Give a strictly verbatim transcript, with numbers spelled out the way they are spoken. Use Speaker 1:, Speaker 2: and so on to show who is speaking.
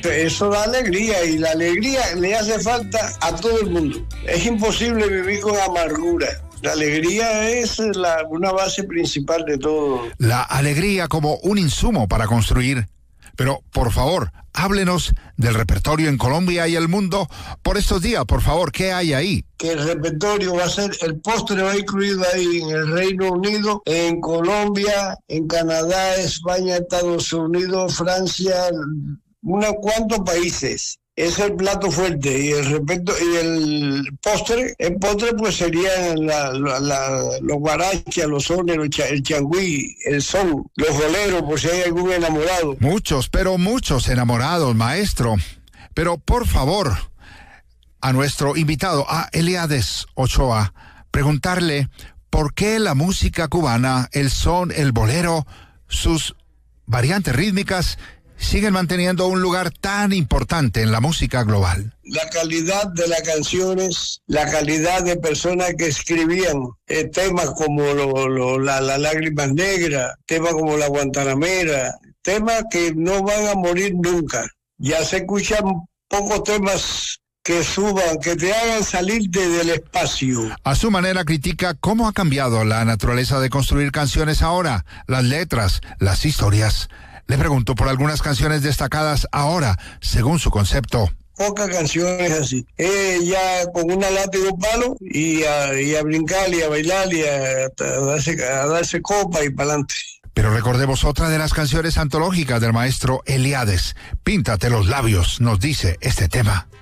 Speaker 1: Eso da alegría y la alegría le hace falta a todo el mundo. Es imposible vivir con amargura. La alegría es la, una base principal de todo.
Speaker 2: La alegría como un insumo para construir. Pero, por favor, háblenos del repertorio en Colombia y el mundo por estos días, por favor, ¿qué hay ahí?
Speaker 1: Que el repertorio va a ser, el postre va incluido ahí en el Reino Unido, en Colombia, en Canadá, España, Estados Unidos, Francia, unos cuantos países. Es el plato fuerte y el reperto, y el postre, el postre pues serían la, la, la, los guarachas, los sones, el changüí, el son, los boleros, por si hay algún enamorado.
Speaker 2: Muchos, pero muchos enamorados, maestro. Pero por favor, a nuestro invitado, a Eliades Ochoa, preguntarle por qué la música cubana, el son, el bolero, sus variantes rítmicas, siguen manteniendo un lugar tan importante en la música global.
Speaker 1: La calidad de las canciones, la calidad de personas que escribían eh, temas como lo, lo, la, la Lágrimas Negras, temas como La Guantanamera, temas que no van a morir nunca. Ya se escuchan pocos temas que suban, que te hagan salirte del espacio.
Speaker 2: A su manera critica cómo ha cambiado la naturaleza de construir canciones ahora, las letras, las historias. Le pregunto por algunas canciones destacadas ahora, según su concepto.
Speaker 1: Pocas canciones así. Eh, ya con una látigo palo y a, y a brincar y a bailar y a, a, darse, a darse copa y para adelante.
Speaker 2: Pero recordemos otra de las canciones antológicas del maestro Eliades. Píntate los labios, nos dice este tema.